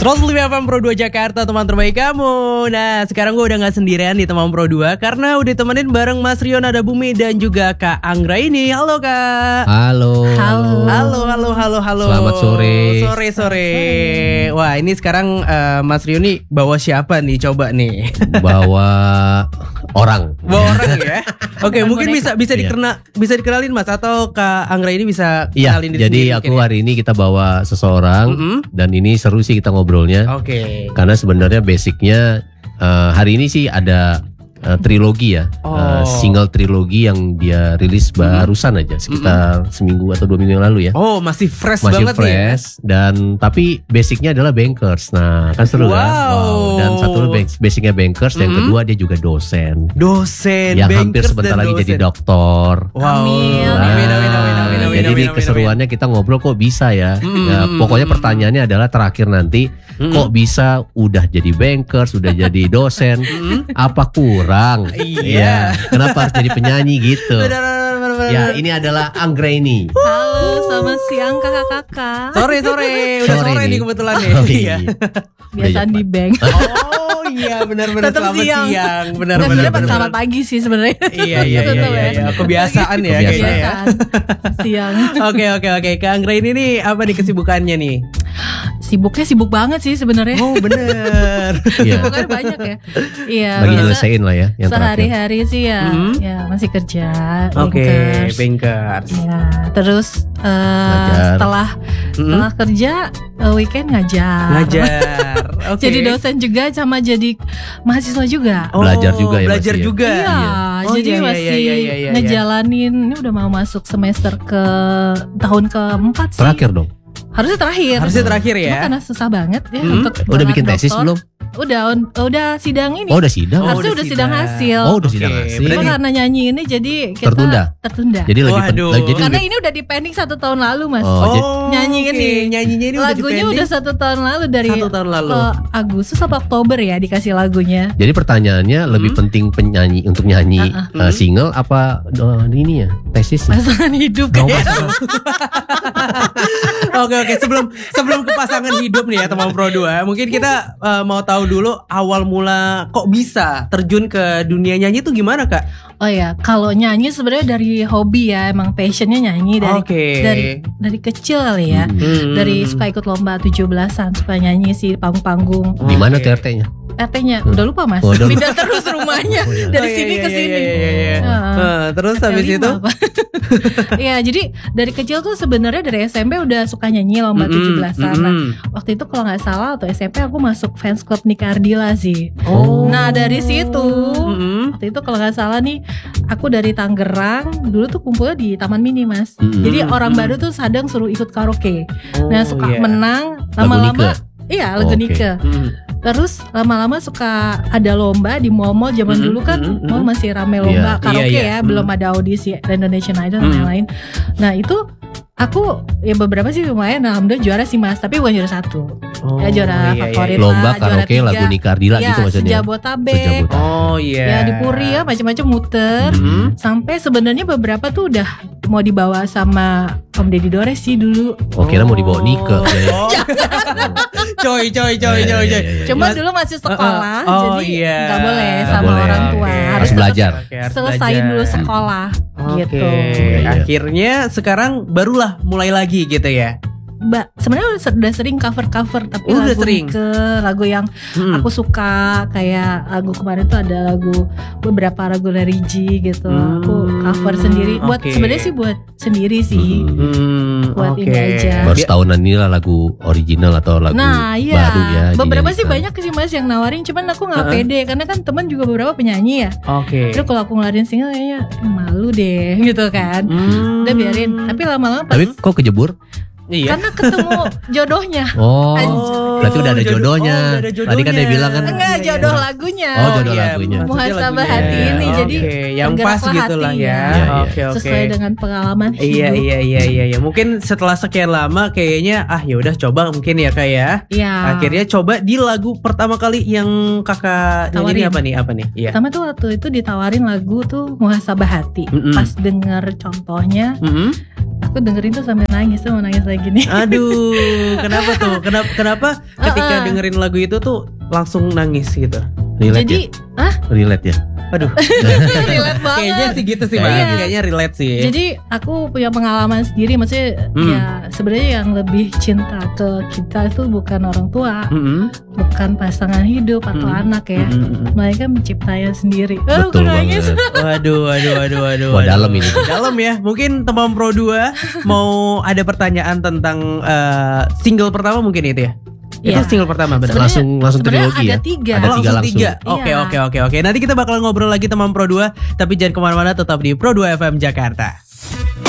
105 FM Pro 2 Jakarta, teman terbaik kamu. Nah, sekarang gue udah gak sendirian di teman Pro 2 karena udah temenin bareng Mas Rio Nadabumi dan juga Kak Anggra ini. Halo Kak. Halo. Selamat sore. Sore. Wah, ini sekarang Mas Rio nih bawa siapa nih? Coba nih. Bawa orang. Bawa orang ya. Oke, mungkin boneka. bisa dikenalin Mas, atau Kak Anggra ini bisa Iya, kenalin diri jadi sendiri aku mungkin, hari ini kita bawa seseorang dan ini seru sih kita ngobrolnya. Oke. Karena sebenarnya basicnya hari ini sih ada trilogi ya, single trilogi yang dia rilis barusan aja sekitar seminggu atau 2 minggu yang lalu ya. Oh, masih fresh Masih banget nih ya. fresh dan tapi basicnya adalah bankers. Nah, kan seru kan? Wow. Dan satu basicnya bankers, yang kedua dia juga dosen. Yang hampir bankers sebentar dan lagi jadi dosen. doktor. Wow. Amin. Jadi di keseruannya kita ngobrol kok bisa ya. Ya, pokoknya pertanyaannya adalah terakhir nanti kok bisa udah jadi bankers, udah jadi dosen, apa kurang? Iya. Ya, kenapa harus jadi penyanyi gitu? Benar. Ya, ini adalah Anggra ini. Halo, selamat siang kakak-kakak. Sore. Udah sore nih kebetulan nih. Oh, Iya. Biasaan di bank. Oh iya, benar Tetap selamat siang. Benar. Selamat pagi sih sebenarnya. Iya. Kebiasaan ya kayaknya ya. Kebiasaan. Siang. Oke. Kak Anggra ini nih apa nih kesibukannya nih? Sibuknya sibuk banget sih sebenarnya. Oh bener. Iya. Sibuknya banyak ya. Iya. Lagi biasa nyelesain lah ya yang terakhir. sehari-hari sih ya. Ya masih kerja. Oke, bankers. bankers. Ya, terus Ngajar. setelah kerja weekend ngajar. Oke. Jadi dosen juga sama jadi mahasiswa juga. Oh, Belajar juga ya, Belajar masih ya? juga. Iya, Oh, jadi iya, masih iya. ngejalanin. Ini udah mau masuk semester ke tahun keempat sih. Terakhir dong. Harusnya terakhir. Harusnya terakhir ya. Cuma karena susah banget ya untuk Udah bikin dokter. tesis belum? Udah sidang ini. Oh, udah sidang. Harusnya udah sidang hasil. Oh, udah Oke, sidang hasil. Cuma berarti- karena nyanyi ini jadi kita tertunda. Jadi Waduh. jadi Karena lebih- ini udah di pending 1 tahun lalu, Mas. Oh, jadi- Nyanyi oke. ini. Nyanyinya ini Lagunya udah 1 tahun lalu dari 1 tahun lalu. Agustus apa Oktober ya dikasih lagunya. Jadi pertanyaannya lebih penting penyanyi untuk nyanyi single apa ini ya tesis? Pasangan hidup kayaknya. Oke. Sebelum ke pasangan hidup nih ya teman Pro 2, mungkin kita mau tahu dulu awal mula kok bisa terjun ke dunia nyanyi itu gimana Kak? Oh ya, kalau nyanyi sebenarnya dari hobi ya, emang passionnya nyanyi Oke. dari kecil kali ya. Dari suka ikut lomba 17-an, suka nyanyi sih panggung-panggung. Di mana tuh RT-nya? RT-nya udah lupa Mas. Oh, udah lupa. Pindah terus rumahnya dari sini ke sini. Terus habis itu? Iya, jadi dari kecil tuh sebenarnya dari SMP udah suka nyanyi lomba 17-an. Nah, waktu itu kalau nggak salah atau SMP aku masuk fans club Nika Ardila sih. Oh. Nah dari situ waktu itu kalau nggak salah nih aku dari Tangerang dulu tuh kumpulnya di Taman Mini Mas. Jadi orang baru tuh sadang suruh ikut karaoke. Nah suka menang lama-lama. Iya lagu Nika. Terus lama-lama suka ada lomba di mall-mall zaman dulu kan mall masih rame lomba karaoke ya, belum ada audisi dan Indonesian Idol dan lain-lain. Nah itu aku ya beberapa sih lumayan, alhamdulillah juara sih Mas, tapi bukan juara 1. Ya juara favorit Lomba lah, juara karaoke 3. lagu Nika Ardila gitu maksudnya. Sejabotabek. Oh iya. Ya di Puri ya macam-macam muter. Sampai sebenarnya beberapa tuh udah mau dibawa sama Om Deddy Dores sih dulu. Oh, kira mau dibawa Nika. Coy. Cuma dulu masih sekolah, Oh, jadi iya. nggak boleh Nggak sama boleh. orang tua. Oke. Harus Harus belajar. Selesain dulu sekolah gitu. Oke. Akhirnya sekarang barulah mulai lagi gitu ya. Sebenarnya udah sering cover tapi Udah lagu sering. lagu yang aku suka, kayak lagu kemarin tuh ada beberapa lagu dari G gitu. Aku cover sendiri. Buat Oke. sebenarnya sih buat sendiri sih. Buat ini aja. Baru setahunan ini lah lagu original atau lagu Nah iya, baru ya. beberapa sih dinyanyikan. banyak sih Mas yang nawarin, cuman aku nggak pede karena kan teman juga beberapa penyanyi ya. Oke. Terus kalau aku ngeluarin single kayaknya malu deh gitu kan. Udah biarin. Tapi lama-lama pas Tapi kok kejebur? Iya. karena ketemu jodohnya. Oh, Anjay. berarti udah ada jodohnya. Oh, udah ada Tadi kan dia bilang kan. Enggak, Iya. jodoh lagunya. Oh, jodoh Iya, lagunya. maksudnya Muhasabah lagunya. hati ini, jadi Oke, yang pas tergeraklah gitu lah hati ya. Iya. Oke. Sesuai dengan pengalaman Iya. hidup. Mungkin setelah sekian lama kayaknya ya udah coba mungkin ya Kak ya. Iya. Akhirnya coba di lagu pertama kali yang Kakak nyanyi Tawarin. apa nih? Iya. Pertama tuh waktu itu ditawarin lagu tuh Muhasabah Hati. Pas denger contohnya aku dengerin tuh sampai nangis, tuh mau nangis lagi nih. Aduh, kenapa tuh? Kenapa ketika dengerin lagu itu tuh langsung nangis gitu? Relate Jadi, ya? Relate ya? Aduh. relate banget. Kayaknya sih gitu sih, Bang. Iya. Kayaknya relate sih. Jadi aku punya pengalaman sendiri, maksudnya ya sebenarnya yang lebih cinta ke kita itu bukan orang tua, bukan pasangan hidup atau anak ya, mereka menciptanya sendiri. Betul banget. Waduh. Wah, dalam ini. Dalam ya. Mungkin teman Pro 2 mau ada pertanyaan tentang single pertama mungkin itu ya? Itu single pertama benar. Langsung trilogi ya. Ada 3. Ada tiga langsung. 3. Oke. Nanti kita bakal ngobrol lagi teman Pro 2, tapi jangan kemana-mana, tetap di Pro 2 FM Jakarta.